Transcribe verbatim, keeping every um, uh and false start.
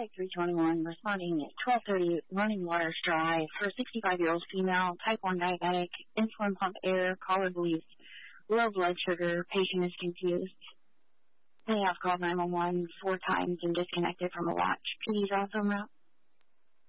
five three twenty-one, responding at twelve thirty, running water dry for a sixty-five-year-old female, type one diabetic, insulin pump error, caller believes low blood sugar, patient is confused. They have called nine one one four times and disconnected from a watch. Please also route.